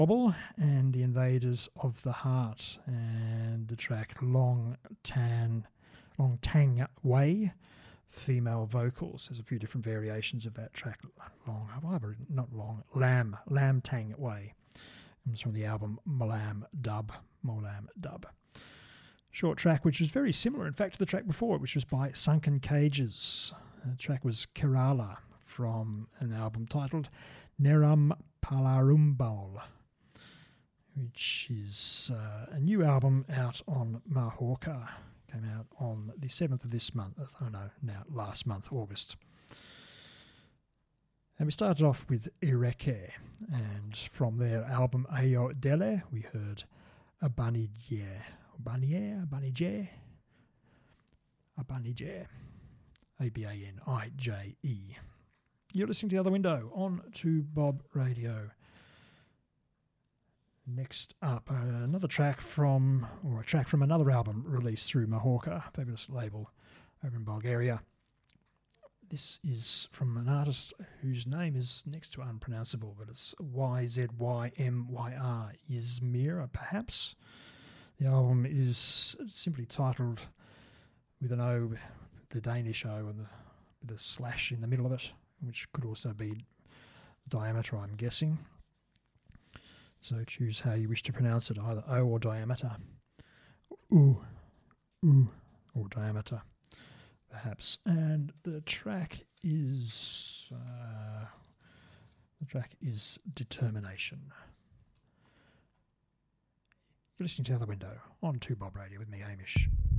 Bobble and the Invaders of the Heart, and the track Long Tang Way, female vocals. There's a few different variations of that track. Lam Tang Way. Comes from the album Molam Dub. Short track which was very similar, in fact, to the track before, which was by Sunken Cages. The track was Kerala from an album titled Neram Palarumbal, which is a new album out on Mahorka. Came out on the 7th of this month. Last month, August. And we started off with Ireke, and from their album Ayo Dele, we heard Abanije. Abanije. A-B-A-N-I-J-E. You're listening to The Other Window on 2Bob Radio. Next up, a track from another album released through Mahorka, fabulous label over in Bulgaria. This is from an artist whose name is next to unpronounceable, but it's YZYMYR, Izmir, perhaps. The album is simply titled with an O, the Danish O, and with a slash in the middle of it, which could also be diameter, I'm guessing. So choose how you wish to pronounce it, either O or diameter. Ooh, or diameter, perhaps. And the track is Determination. You're listening to The Other Window on 2Bob Radio with me, Hamish.